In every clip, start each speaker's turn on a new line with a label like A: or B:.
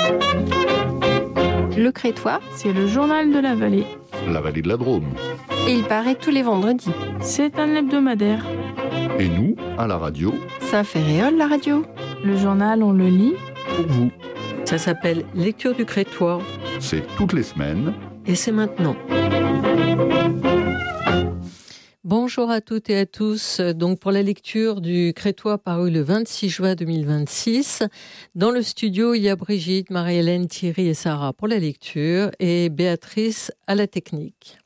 A: Le Crétois,
B: C'est le journal de la vallée.
C: La vallée de la Drôme.
A: et il paraît tous les vendredis.
B: C'est un hebdomadaire.
C: Et nous, à la radio,
A: Ça fait réole la radio.
B: Le journal, on le lit.
C: pour vous.
D: Ça s'appelle Lecture du Crétois
C: C'est toutes les semaines.
D: et c'est maintenant. Bonjour à toutes et à tous. Donc pour la lecture du Crétois paru le 26 juin 2026, dans le studio, il y a Brigitte, Marie-Hélène, Thierry et Sarah pour la lecture et Béatrice à la technique.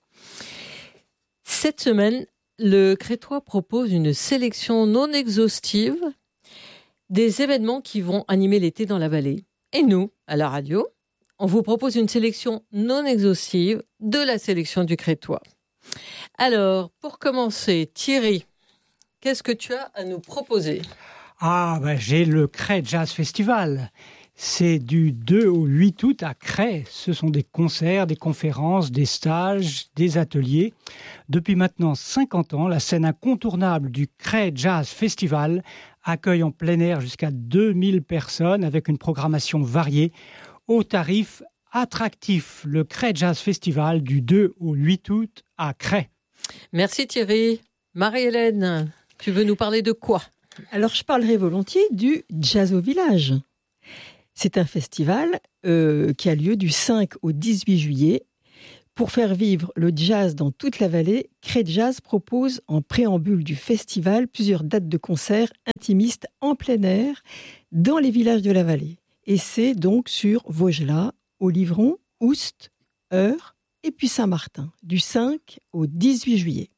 D: Cette semaine, le Crétois propose une sélection non exhaustive des événements qui vont animer l'été dans la vallée. Et nous, à la radio, on vous propose une sélection non exhaustive de la sélection du Crétois. Alors, pour commencer, Thierry, qu'est-ce que tu as à nous proposer ?
E: J'ai le Cray Jazz Festival. C'est du 2 au 8 août à Cray. Ce sont des concerts, des conférences, des stages, des ateliers. Depuis maintenant 50 ans, la scène incontournable du Cray Jazz Festival accueille en plein air jusqu'à 2000 personnes avec une programmation variée au tarif attractif. Le Cray Jazz Festival du 2 au 8 août à Cray.
D: Merci Thierry. Marie-Hélène, tu veux nous parler de quoi ?
F: Alors, je parlerai volontiers du Jazz au Village. C'est un festival qui a lieu du 5 au 18 juillet. Pour faire vivre le jazz dans toute la vallée, Cray Jazz propose en préambule du festival plusieurs dates de concerts intimistes en plein air dans les villages de la vallée. Et c'est donc sur Vaugelas, Olivron, Oust, Eure et puis Saint-Martin, du 5 au 18 juillet.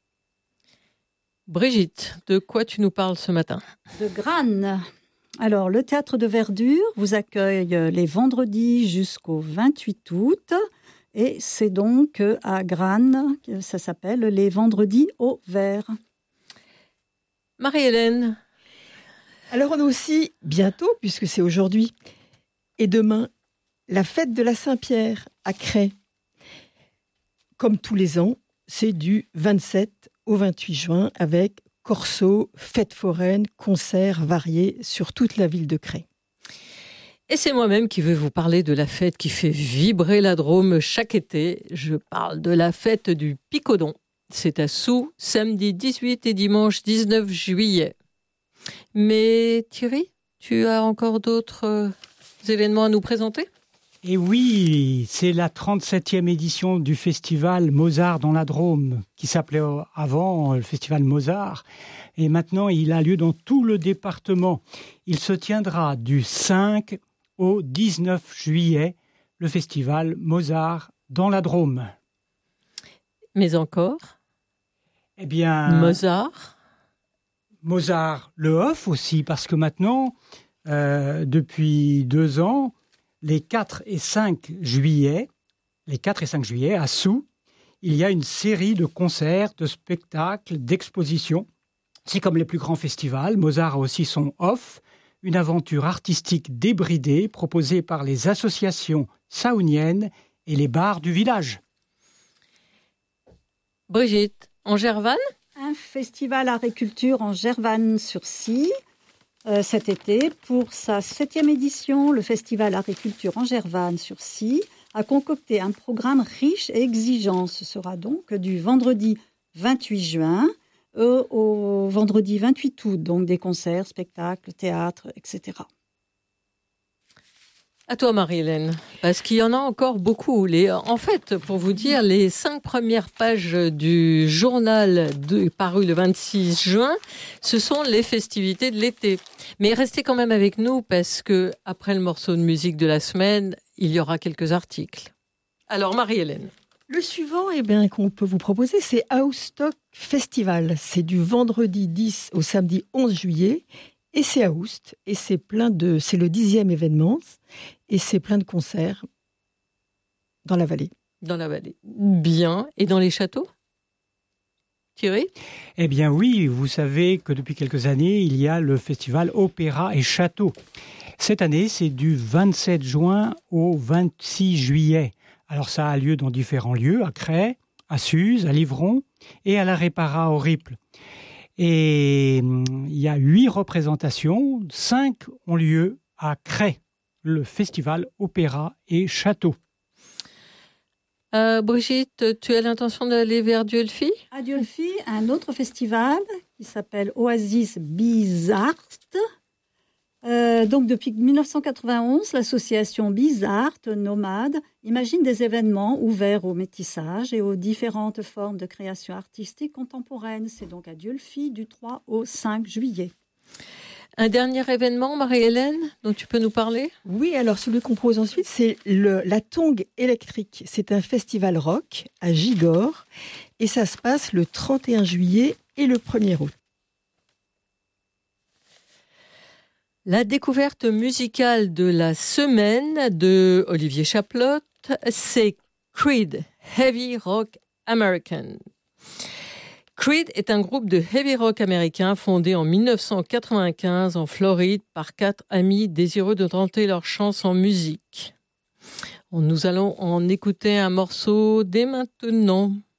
D: Brigitte, de quoi tu nous parles ce matin ?
G: De Grane. Alors, le Théâtre de Verdure vous accueille les vendredis jusqu'au 28 août. Et c'est donc à Grane, ça s'appelle les Vendredis au Vert.
D: Marie-Hélène.
F: Alors, on a aussi bientôt, puisque c'est aujourd'hui et demain, la fête de la Saint-Pierre à Cray. Comme tous les ans, c'est du 27 au 28 juin avec corso, fête foraine, concerts variés sur toute la ville de Cray.
D: Et c'est moi-même qui vais vous parler de la fête qui fait vibrer la Drôme chaque été. Je parle de la fête du Picodon. C'est à Soult, samedi 18 et dimanche 19 juillet. Mais Thierry, tu as encore d'autres événements à nous présenter ?
E: Et oui, c'est la 37e édition du festival Mozart dans la Drôme, qui s'appelait avant le festival Mozart. Et maintenant, il a lieu dans tout le département. Il se tiendra du 5 au 19 juillet, le festival Mozart dans la Drôme.
D: Mais encore ?
E: Eh bien, Mozart le Hof aussi, parce que maintenant, depuis 2 ans, les 4 et 5 juillet, à Soult, il y a une série de concerts, de spectacles, d'expositions. C'est comme les plus grands festivals. Mozart a aussi son Hof, une aventure artistique débridée proposée par les associations saouniennes et les bars du village.
D: Brigitte, en Gervanne ?
G: Un festival agriculture en Gervanne-sur-Scie. Cet été, pour sa 7e édition, le festival agriculture en Gervanne-sur-Scie a concocté un programme riche et exigeant. Ce sera donc du vendredi 28 juin au vendredi 28 août, donc des concerts, spectacles, théâtre, etc.
D: À toi Marie-Hélène, parce qu'il y en a encore beaucoup. En fait, pour vous dire, les 5 premières pages du journal paru le 26 juin, ce sont les festivités de l'été. Mais restez quand même avec nous, parce que après le morceau de musique de la semaine, il y aura quelques articles. Alors Marie-Hélène.
F: Le suivant qu'on peut vous proposer, c'est Aostock Festival. C'est du vendredi 10 au samedi 11 juillet. Et c'est à Oust, et c'est le 10e événement, et c'est plein de concerts dans la vallée.
D: Dans la vallée. Bien. Et dans les châteaux ? Thierry ?
E: Eh bien oui, vous savez que depuis quelques années, il y a le festival Opéra et Château. Cette année, c'est du 27 juin au 26 juillet. Alors ça a lieu dans différents lieux, à Cray, à Suse, à Livron et à la Répara au Riple. Et il y a 8 représentations, 5 ont lieu à Cray, le festival Opéra et Château.
D: Brigitte, tu as l'intention d'aller vers Dieulfi ?
G: À Dieulfi, un autre festival qui s'appelle Oasis Bizart. Donc depuis 1991, l'association Bizart Nomade imagine des événements ouverts au métissage et aux différentes formes de création artistique contemporaine. C'est donc à Dieulfi du 3 au 5 juillet.
D: Un dernier événement, Marie-Hélène, dont tu peux nous parler ?
F: Oui, alors celui qu'on propose ensuite, c'est la Tongue électrique. C'est un festival rock à Gigor et ça se passe le 31 juillet et le 1er août.
D: La découverte musicale de la semaine de Olivier Chaplotte, c'est Creed, Heavy Rock American. Creed est un groupe de heavy rock américain fondé en 1995 en Floride par 4 amis désireux de tenter leur chance en musique. Nous allons en écouter un morceau dès maintenant.